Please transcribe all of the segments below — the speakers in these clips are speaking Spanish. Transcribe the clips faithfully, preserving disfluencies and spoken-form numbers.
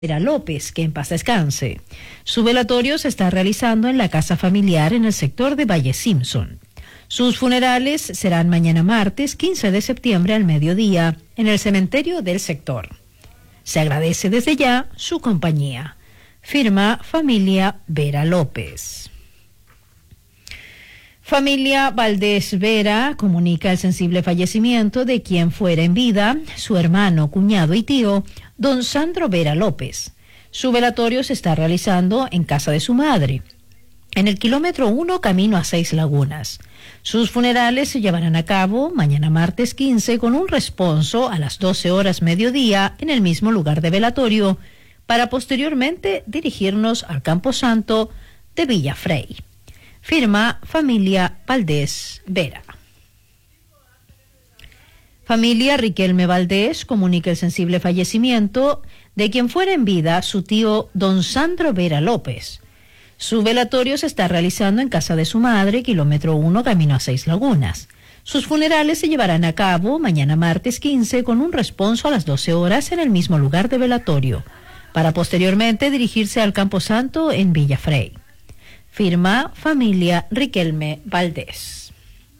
Vera López, que en paz descanse. Su velatorio se está realizando en la casa familiar en el sector de Valle Simpson. Sus funerales serán mañana martes quince de septiembre al mediodía en el cementerio del sector. Se agradece desde ya su compañía. Firma Familia Vera López. Familia Valdés Vera comunica el sensible fallecimiento de quien fuera en vida, su hermano, cuñado y tío, don Sandro Vera López. Su velatorio se está realizando en casa de su madre, en el kilómetro uno camino a Seis Lagunas. Sus funerales se llevarán a cabo mañana martes quince con un responso a las doce horas mediodía en el mismo lugar de velatorio, para posteriormente dirigirnos al Camposanto de Villafrey. Firma Familia Valdés Vera. Familia Riquelme Valdés comunica el sensible fallecimiento de quien fuera en vida su tío don Sandro Vera López. Su velatorio se está realizando en casa de su madre, kilómetro uno, camino a Seis Lagunas. Sus funerales se llevarán a cabo mañana martes quince con un responso a las doce horas en el mismo lugar de velatorio, para posteriormente dirigirse al Camposanto en Villafrey. Firma Familia Riquelme Valdés.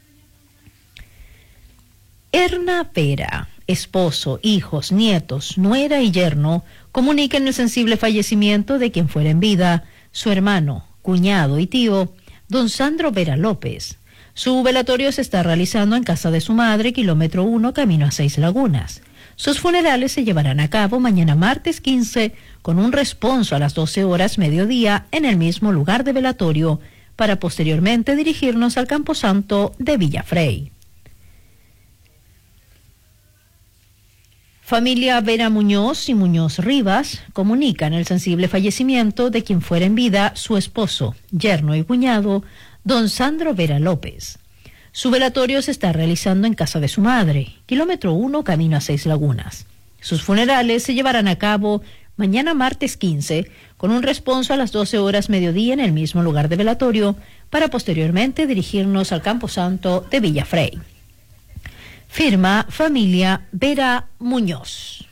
Erna Vera, esposo, hijos, nietos, nuera y yerno comunican el sensible fallecimiento de quien fuera en vida, su hermano, cuñado y tío, don Sandro Vera López. Su velatorio se está realizando en casa de su madre, kilómetro uno, camino a Seis Lagunas. Sus funerales se llevarán a cabo mañana martes quince con un responso a las doce horas mediodía en el mismo lugar de velatorio, para posteriormente dirigirnos al Camposanto de Villafrey. Familia Vera Muñoz y Muñoz Rivas comunican el sensible fallecimiento de quien fuera en vida su esposo, yerno y cuñado, don Sandro Vera López. Su velatorio se está realizando en casa de su madre, kilómetro uno, camino a Seis Lagunas. Sus funerales se llevarán a cabo mañana martes quince, con un responso a las doce horas mediodía en el mismo lugar de velatorio, para posteriormente dirigirnos al Camposanto de Villafrey. Firma Familia Vera Muñoz.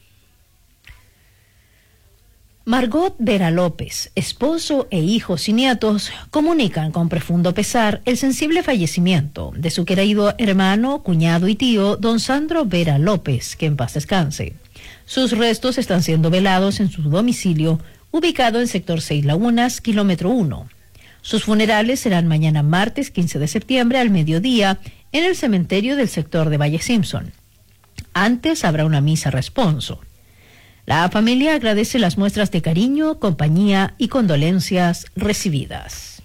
Margot Vera López, esposo e hijos y nietos, comunican con profundo pesar el sensible fallecimiento de su querido hermano, cuñado y tío, don Sandro Vera López, que en paz descanse. Sus restos están siendo velados en su domicilio, ubicado en sector Seis Lagunas, kilómetro uno. Sus funerales serán mañana martes quince de septiembre al mediodía en el cementerio del sector de Valle Simpson. Antes habrá una misa responso. La familia agradece las muestras de cariño, compañía y condolencias recibidas.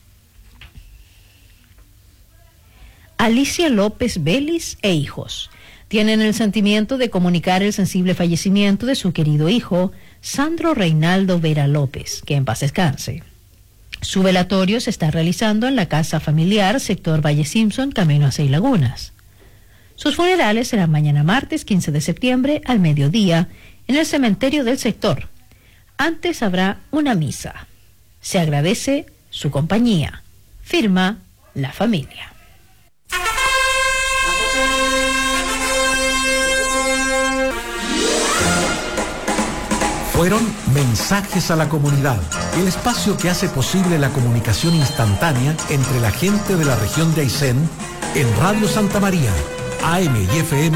Alicia López Vélez e hijos tienen el sentimiento de comunicar el sensible fallecimiento de su querido hijo, Sandro Reinaldo Vera López, que en paz descanse. Su velatorio se está realizando en la casa familiar, sector Valle Simpson, camino a Seis Lagunas. Sus funerales serán mañana martes quince de septiembre al mediodía en el cementerio del sector. Antes habrá una misa. Se agradece su compañía. Firma la familia. Fueron Mensajes a la Comunidad, el espacio que hace posible la comunicación instantánea entre la gente de la región de Aysén en Radio Santa María, A M y F M.